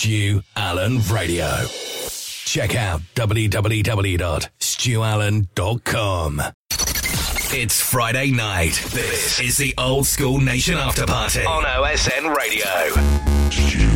Stu Allen Radio. Check out www.stuallen.com. It's Friday night. This is the Old School Nation After Party on OSN Radio.